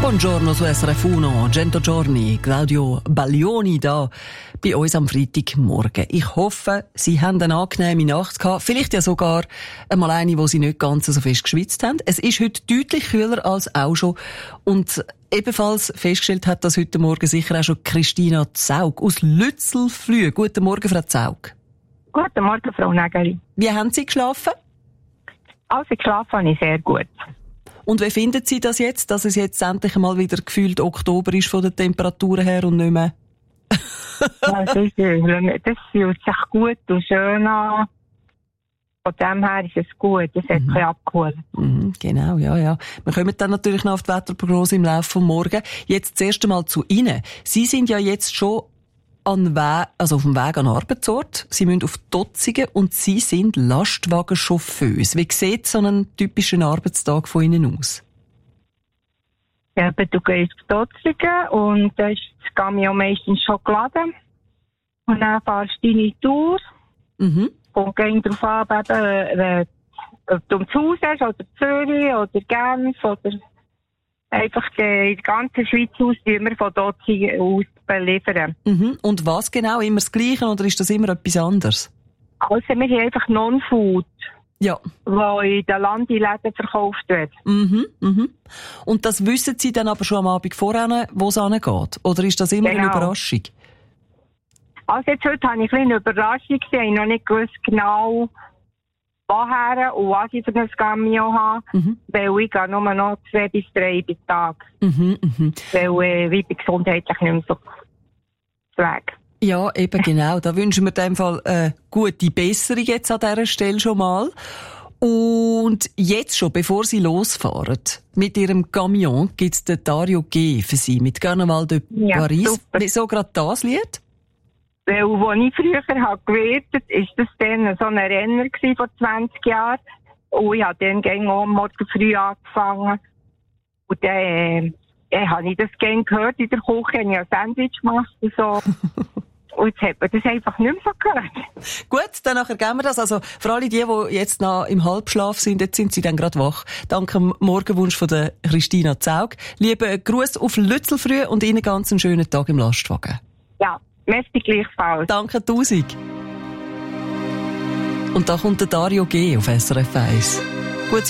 Buongiorno su SRF 1, 100 giorni, Claudio Baglioni da bei uns am Freitagmorgen. Ich hoffe, Sie haben eine angenehme Nacht gehabt, vielleicht ja sogar einmal eine, wo Sie nicht ganz so fest geschwitzt haben. Es ist heute deutlich kühler als auch schon und ebenfalls festgestellt hat das heute Morgen sicher auch schon Christina Zaug aus Lützelflüh. Guten Morgen, Frau Zaug. Guten Morgen, Frau Nägeli. Wie haben Sie geschlafen? Also geschlafen habe ich sehr gut. Und wie finden Sie das jetzt, dass es jetzt endlich mal wieder gefühlt Oktober ist von den Temperaturen her und nicht mehr? Das fühlt sich gut und schön an. Von dem her ist es gut, es hat sich abgeholt. Genau, ja. Wir kommen dann natürlich noch auf die Wetterprognose im Laufe des Morgen. Jetzt das erste Mal zu Ihnen. Sie sind ja jetzt schon auf dem Weg an den Arbeitsort. Sie müssen auf Dotzigen und Sie sind Lastwagenchauffeuse. Wie sieht so ein typischer Arbeitstag von Ihnen aus? Ja, aber du gehst auf Dotzigen und da ist das Camion meistens schon geladen. Und dann fahrst du deine Tour. Und gehst darauf an, eben, ob du ums Haus hast, oder Zürich, oder Genf, oder einfach in der ganzen Schweiz aus, die wir von Dotzigen aus beliefern. Und was genau? Immer das Gleiche oder ist das immer etwas anderes? Also wir haben einfach Non-Food, ja, wo in den Landeläden verkauft wird. Und das wissen Sie dann aber schon am Abend vorher, wo es hingeht? Oder ist das immer eine Überraschung? Also jetzt heute habe ich ein bisschen eine Überraschung gesehen. Ich habe noch nicht gewusst genau, woher und was ich für ein Camion habe. Weil ich gehe nur noch 2 bis 3 bis Tag. Weil ich bin gesundheitlich nicht mehr so zu Weg. Ja, eben genau. Da wünschen wir in dem Fall eine gute Besserung jetzt an dieser Stelle schon mal. Und jetzt schon, bevor Sie losfahren, mit Ihrem Camion gibt es den Dario G. für Sie mit Carnaval de Paris. Super. Wieso gerade das Lied? Weil, als ich früher habe gewertet, war das dann so ein Renner vor 20 Jahren. Und ich habe dann am Morgen früh angefangen. Und dann habe ich das gerne gehört in der Küche, habe ich ein Sandwich gemacht und so. Und jetzt hat man das einfach nicht mehr so gehört. Gut, dann nachher geben wir das. Also, für alle die jetzt noch im Halbschlaf sind, jetzt sind sie dann gerade wach. Dank dem Morgenwunsch von der Christina Zaug. Lieben Gruß auf Lützelfrüh und Ihnen ganz einen schönen Tag im Lastwagen. Ja, merci gleichfalls. Danke 1000. Und da kommt der Dario G. auf SRF 1.